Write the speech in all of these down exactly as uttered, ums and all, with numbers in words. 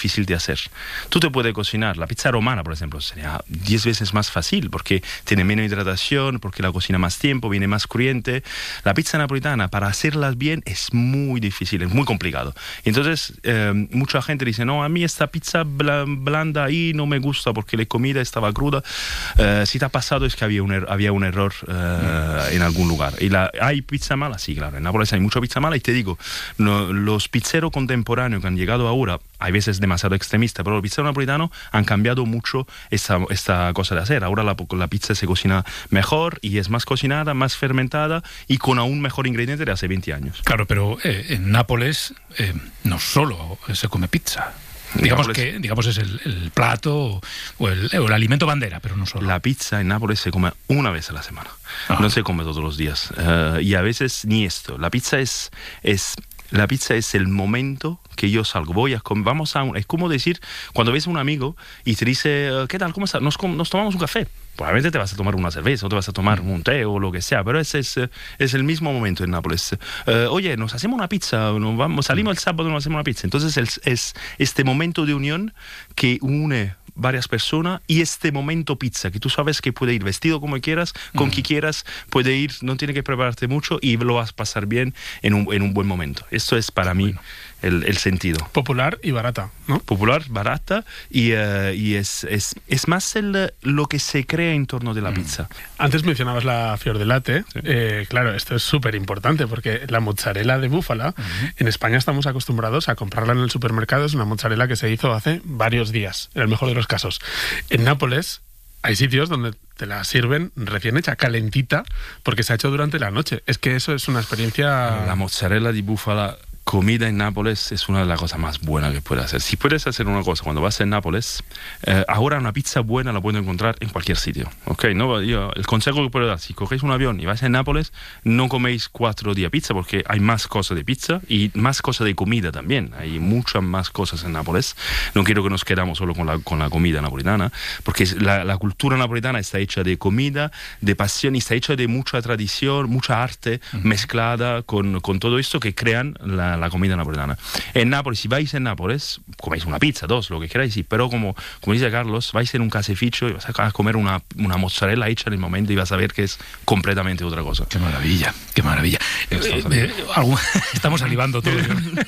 difícil de hacer. Tú te puedes cocinar, la pizza romana, por ejemplo, sería diez veces más fácil porque tiene menos hidratación, porque la cocina más tiempo, viene más crujiente. La pizza napolitana, para hacerlas bien, es muy difícil, es muy complicado. Entonces, eh, mucha gente dice, no, a mí esta pizza blanda ahí no me gusta porque la comida estaba cruda. Eh, si te ha pasado es que había un, er había un error eh, mm. en algún lugar. Y la, ¿hay pizza mala? Sí, claro, en Nápoles hay mucha pizza mala y te digo, no, los pizzeros contemporáneos que han llegado ahora, hay veces demasiado extremista, pero los pizzeros napolitanos han cambiado mucho esta, esta cosa de hacer. Ahora la, la pizza se cocina mejor y es más cocinada, más fermentada y con aún mejor ingrediente de hace veinte años. Claro, pero eh, en Nápoles eh, no solo se come pizza. Digamos Nápoles, que digamos es el, el plato o el, o el alimento bandera, pero no solo. La pizza en Nápoles se come una vez a la semana. Ah. No se come todos los días. Uh, y a veces ni esto. La pizza es... es La pizza es el momento que yo salgo, voy a comer, vamos a un, es como decir, cuando ves a un amigo y te dice, ¿qué tal? ¿Cómo estás? Nos, nos tomamos un café. Probablemente te vas a tomar una cerveza o te vas a tomar un té o lo que sea, pero ese es, es el mismo momento en Nápoles. Uh, oye, nos hacemos una pizza, nos vamos, salimos el sábado y nos hacemos una pizza. Entonces es, es este momento de unión que une varias personas y este momento pizza, que tú sabes que puede ir vestido como quieras, con mm. quien quieras, puede ir, no tiene que prepararte mucho y lo vas a pasar bien en un, en un buen momento. Esto es para mí bueno. el, el sentido. Popular y barata, ¿no? Popular, barata y, uh, y es, es, es más el, lo que se crea en torno de la mm. pizza. Antes mencionabas la fior di latte. Sí. Eh, claro, esto es súper importante porque la mozzarella de búfala, uh-huh. en España estamos acostumbrados a comprarla en el supermercado. Es una mozzarella que se hizo hace varios días, en el mejor de los casos. En Nápoles hay sitios donde te la sirven recién hecha, calentita, porque se ha hecho durante la noche. Es que eso es una experiencia... La mozzarella di búfala comida en Nápoles es una de las cosas más buenas que puedes hacer. Si puedes hacer una cosa cuando vas a Nápoles, eh, ahora una pizza buena la puedes encontrar en cualquier sitio. ¿Okay? No, yo, el consejo que puedo dar, si cogéis un avión y vais a Nápoles, no coméis cuatro días pizza porque hay más cosas de pizza y más cosas de comida también. Hay muchas más cosas en Nápoles. No quiero que nos quedamos solo con la, con la comida napolitana, porque la, la cultura napolitana está hecha de comida, de pasión y está hecha de mucha tradición, mucha arte uh-huh. mezclada con, con todo esto que crean la la comida napolitana. En Nápoles, si vais en Nápoles, coméis una pizza, dos, lo que queráis, sí, pero como, como dice Carlos, vais en un caseificio y vas a comer una, una mozzarella hecha en el momento y vas a ver que es completamente otra cosa. Qué maravilla, qué maravilla. Eh, eh, algún, estamos salivando todos.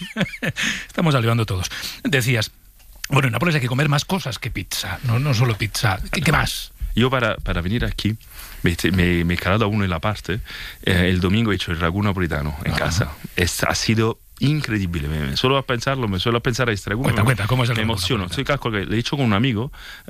Estamos salivando todos. Decías, bueno, en Nápoles hay que comer más cosas que pizza, no, no solo pizza. ¿Qué, qué más? Yo para, para venir aquí me, me, me he calado a uno en la parte. Eh, el domingo he hecho el ragù napolitano en ah. casa. Es, ha sido increíble, solo a pensarlo, me suelo pensar a este ragù. Cuenta, me, cuenta, ¿cómo es el me emociono. Soy casco que le he hecho con un amigo,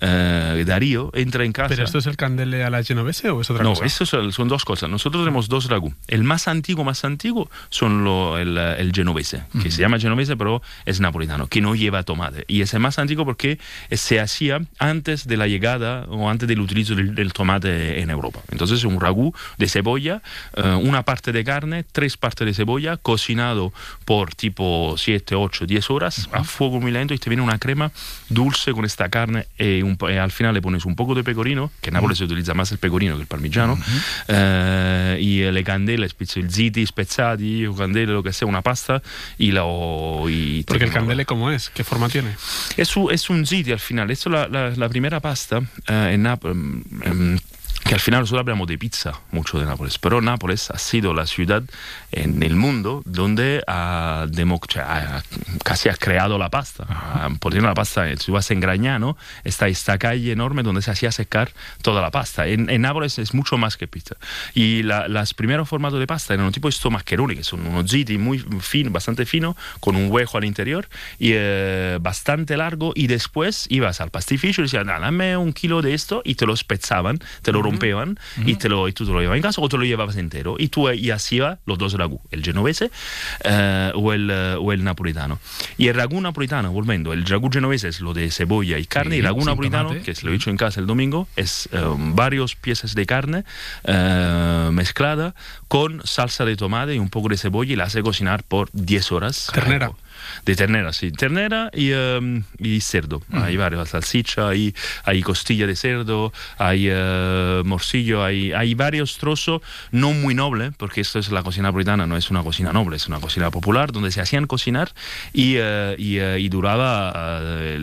eh, Darío, entra en casa. ¿Pero esto es el candele a la genovese o es otra no, cosa? No, estos son, son dos cosas. Nosotros tenemos dos ragù. El más antiguo, más antiguo, son lo, el, el genovese, que uh-huh. se llama genovese, pero es napolitano, que no lleva tomate. Y es el más antiguo porque se hacía antes de la llegada o antes del utilizo del, del tomate en Europa. Entonces es un ragù de cebolla, uh, una parte de carne, tres partes de cebolla, cocinado por tipo siete, ocho, diez horas uh-huh. a fuego muy lento y te viene una crema dulce con esta carne y, un, y al final le pones un poco de pecorino, que en Nápoles uh-huh. se utiliza más el pecorino que el parmigiano, uh-huh. eh, y le candele, il ziti spezzati o candele, lo que sea, una pasta y lo... Y porque el candele, ¿cómo es? ¿Qué forma tiene? Es, es un ziti al final. Esto es la, la, la primera pasta eh, en Nápoles... Um, que al final nosotros hablamos de pizza mucho de Nápoles, pero Nápoles ha sido la ciudad en el mundo donde ha, demo, cioè, ha casi ha creado la pasta. Uh-huh. Por ejemplo, la pasta, si vas en Gragnano, está esta calle enorme donde se hacía secar toda la pasta. En, en Nápoles es mucho más que pizza. Y la, los primeros formatos de pasta eran un tipo de estos mascheroni, que son unos ziti muy finos, bastante finos, con un hueco al interior y eh, bastante largo, y después ibas al pastificio y decían, dame un kilo de esto, y te lo spezzaban, te lo rompevan uh-huh. y, te lo, y tú te lo llevabas en casa o te lo llevabas entero y tú y así va los dos ragù, el genovese eh, o, el, o el napolitano. Y el ragù napolitano, volviendo, el ragù genovese es lo de cebolla y carne, sí, y el ragù napolitano, tomate, que se lo he hecho en casa el domingo, es um, varios piezas de carne uh, mezclada con salsa de tomate y un poco de cebolla y la hace cocinar por diez horas. Ternera. De ternera, sí. Ternera y, um, y cerdo. Mm. Hay varios, salchicha, hay, hay costilla de cerdo, hay uh, morcillo, hay, hay varios trozos, no muy nobles, porque esto es la cocina napolitana, no es una cocina noble, es una cocina popular donde se hacían cocinar y, uh, y, uh, y duraba uh,